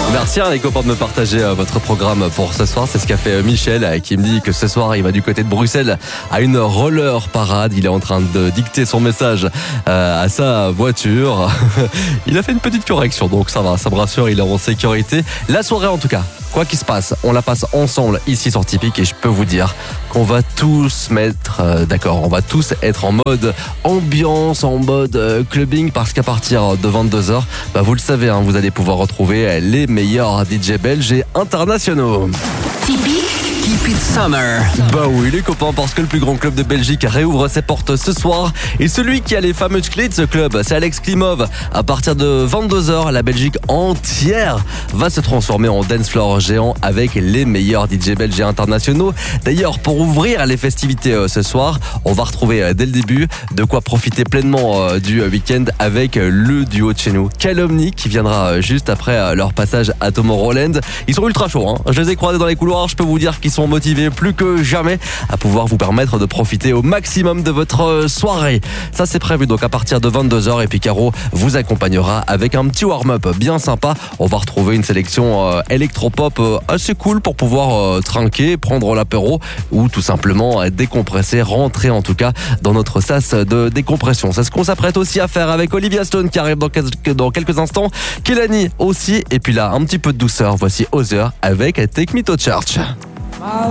Merci les copains de me partager votre programme pour ce soir. C'est ce qu'a fait Michel qui me dit que ce soir il va du côté de Bruxelles à une roller parade. Il est en train de dicter son message à sa voiture. Il a fait une petite correction, donc ça va, ça me rassure, il est en sécurité. La soirée en tout cas, quoi qu'il se passe, on la passe ensemble ici sur Tipeee et je peux vous dire qu'on va tous mettre d'accord, on va tous être en mode ambiance, en mode clubbing, parce qu'à partir de 22h, vous le savez, vous allez pouvoir retrouver les meilleurs DJ belges et internationaux. Tipeee, keep it summer. Bah oui les copains, parce que le plus grand club de Belgique réouvre ses portes ce soir et celui qui a les fameuses clés de ce club, c'est Alex Klimov. À partir de 22h, la Belgique entière va se transformer en dance floor géant avec les meilleurs DJ belges et internationaux. D'ailleurs, pour ouvrir les festivités ce soir, on va retrouver dès le début de quoi profiter pleinement du week-end avec le duo de chez nous, Calomny, qui viendra juste après leur passage à Tomorrowland. Ils sont ultra chauds, je les ai croisés dans les couloirs, je peux vous dire qu'ils sont motivés plus que jamais à pouvoir vous permettre de profiter au maximum de votre soirée. Ça c'est prévu donc à partir de 22h, et puis Caro vous accompagnera avec un petit warm-up bien sympa. On va retrouver une sélection électropop assez cool pour pouvoir trinquer, prendre l'apéro ou tout simplement décompresser, rentrer en tout cas dans notre sas de décompression. C'est ce qu'on s'apprête aussi à faire avec Olivia Stone qui arrive dans quelques instants, Kehlani aussi, et puis là un petit peu de douceur, voici Other avec Take Me to Church.